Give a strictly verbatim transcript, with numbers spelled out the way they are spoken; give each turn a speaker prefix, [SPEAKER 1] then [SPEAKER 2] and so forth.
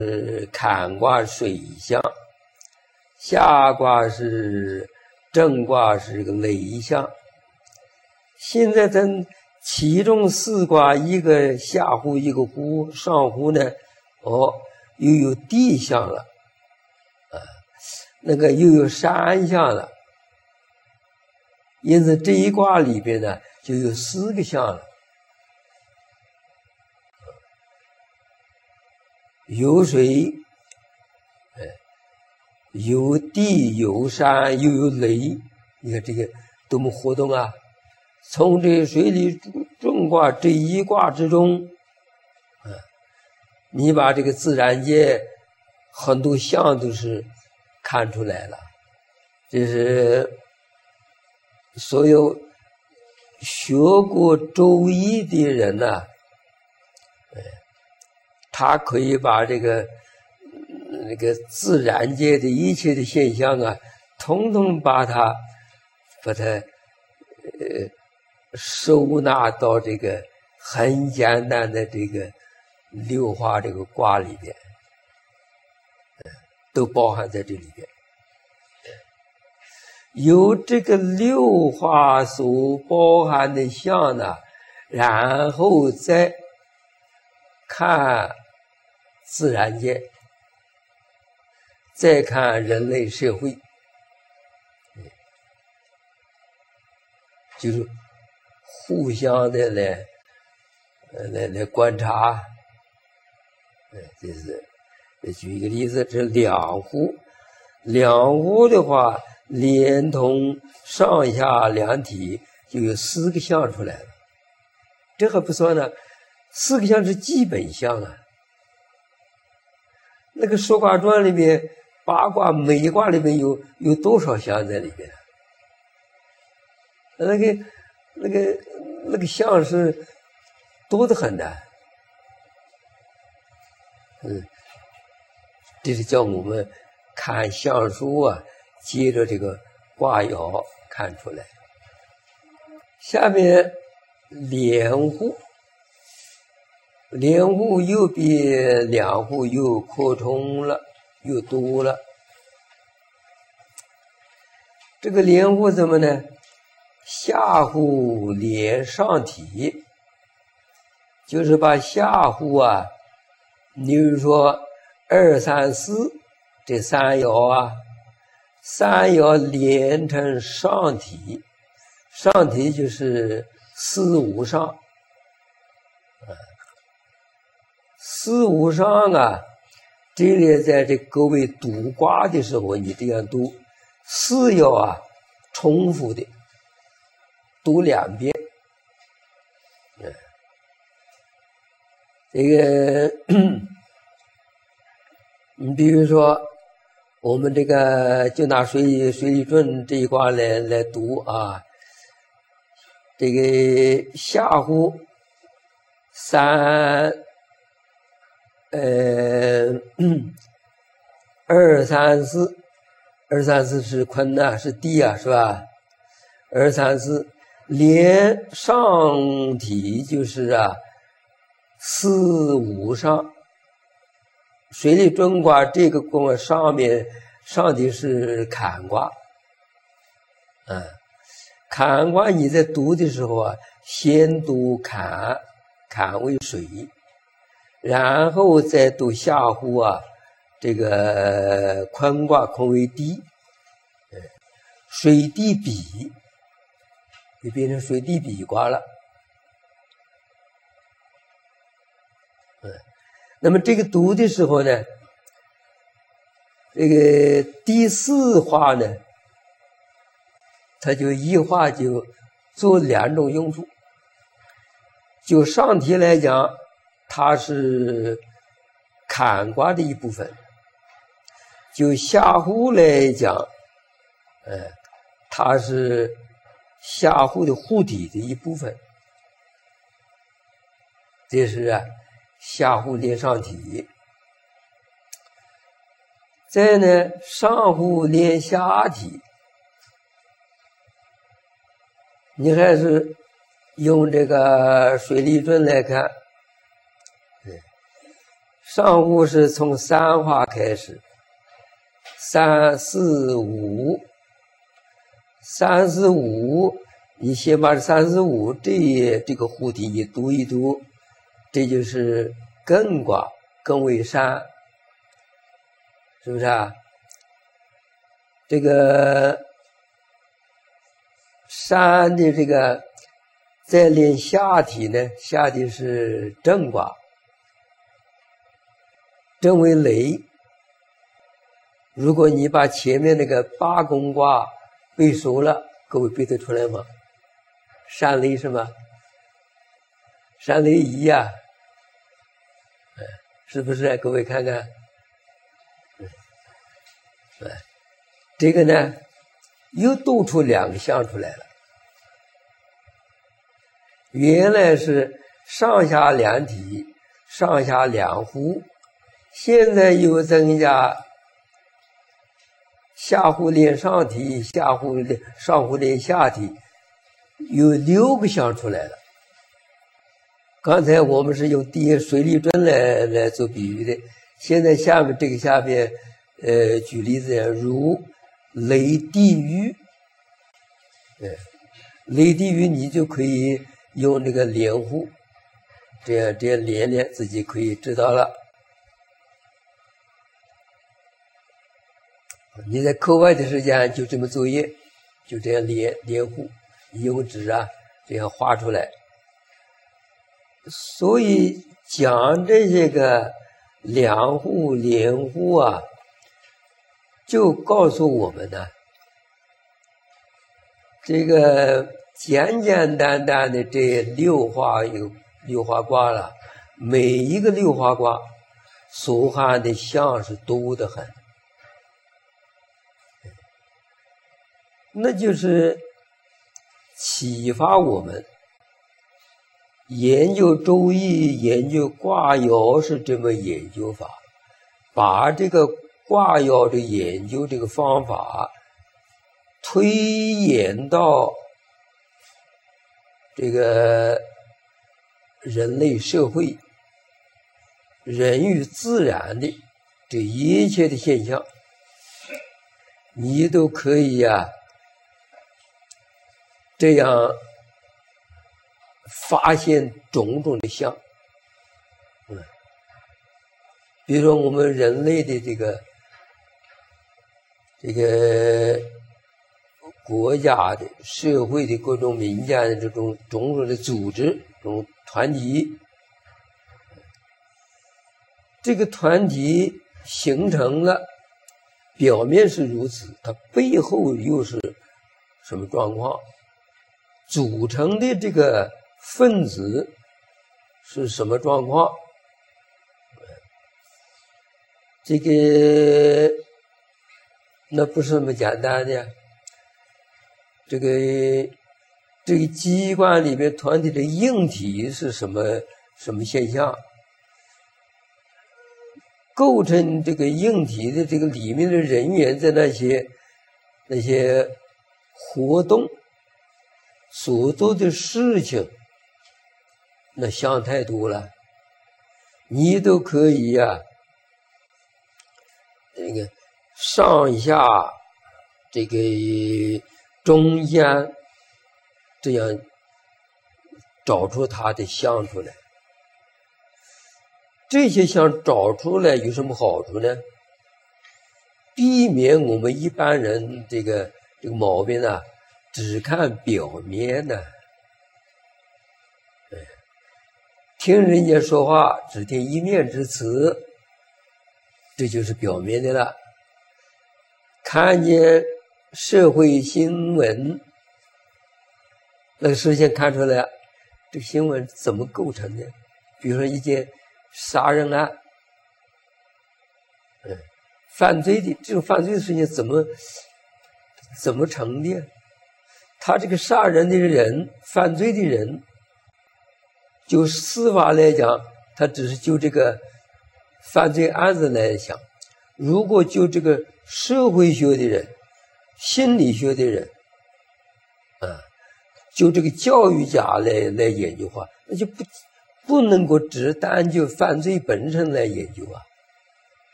[SPEAKER 1] 是坎卦水象，下卦是正卦是个雷象。现在咱其中四卦，一个下户一个户，上户呢哦又有地象了啊，那个又有山象了，因此这一卦里边呢就有四个象了，有水，哎，有地，有山，又有雷，你看这个多么活动啊！从这水利中卦这一卦之中，啊，你把这个自然界很多象都是看出来了。这是所有学过周易的人呐、啊，他可以把这个那个自然界的一切的现象啊，统统把它把它呃收纳到这个很简单的这个六化这个卦里边，都包含在这里边。由这个六化所包含的象呢，然后再看自然界，再看人类社会，就是互相的来来来观察。这是举一个例子，这两户，两户的话连同上下两体就有四个象出来了。这还不算呢，四个象是基本象啊。那个说卦传里面八卦每一卦里面有有多少象在里边？那个那个那个象是多得很的。嗯，这是叫我们看象书啊，接着这个卦爻看出来。下面连户，连户又比两户又扩充了，又多了。这个连户怎么呢？下户连上体，就是把下户啊，你比如说二三四这三爻啊，三爻连成上体，上体就是四五上，四五上啊，这里在这各位读卦的时候，你这样读四爻啊，重复的读两遍。嗯，这个你比如说我们这个就拿水水利准这一卦来来读啊，这个下户三呃二三四，二三四是坤呐、啊，是地啊，是吧？二三四连上体就是啊四五上，水利准卦这个卦上面上体是坎卦，嗯，坎卦你在读的时候啊，先读坎，坎为水，然后再读下户啊，这个坤卦坤为地，水地比就变成水地比卦了。嗯，那么这个读的时候呢，这个第四画呢，它就一画就做两种用处。就上题来讲，它是坎卦的一部分；就下户来讲，呃，它是下户的户体的一部分。这是啊，下户连上体。再呢，上户连下体。你还是用这个水利准来看， 上户是从三画开始，三四五，三四五，你先把三四五这这个户体你读一读，这就是艮卦，艮为山，是不是啊？这个山的这个再连下体呢，下体是震卦，震为雷。如果你把前面那个八宫卦背熟了，各位背得出来吗？山雷是吗？山雷仪呀、啊，是不是？各位看看，嗯，这个呢，又斗出两个象出来了。原来是上下两体，上下两户，现在又增加下户连上体，下户连上户连下体，有六个象出来了。刚才我们是用地水利针来来做比喻的，现在下面这个下面，呃，举例子如雷地狱，呃，雷地狱你就可以用那个连户，这样这样连连自己可以知道了。你在课外的时间就这么作业，就这样连连户，你用纸啊这样画出来。所以讲这些个两户连户啊，就告诉我们呢，这个简简单单的这六画有六画卦了，每一个六画卦所含的象是多得很，那就是启发我们研究周易、研究卦爻是这么研究法，把这个卦爻的研究这个方法推演到这个人类社会、人与自然的这一切的现象，你都可以呀、啊、这样发现种种的象。嗯，比如说我们人类的这个这个国家的社会的各种民间的这种种种的组织、这种团体，这个团体形成了，表面是如此，它背后又是什么状况？组成的这个分子是什么状况？这个那不是那么简单的。这个这个机关里面团体的硬体是什么什么现象？构成这个硬体的这个里面的人员在那些那些活动所做的事情，那想太多了，你都可以呀、啊，那个上下这个中间这样找出它的象出来。这些想找出来有什么好处呢？避免我们一般人这个这个毛病呢，只看表面呢，听人家说话只听一面之词，这就是表面的了。看见社会新闻，那个事先看出来这个新闻怎么构成的，比如说一件杀人案，嗯，犯罪的这种犯罪的事情怎么怎么成的？他这个杀人的人、犯罪的人，就司法来讲，他只是就这个犯罪案子来想；如果就这个社会学的人、心理学的人，啊，就这个教育家来来研究的话，那就不不能够只单就犯罪本身来研究啊。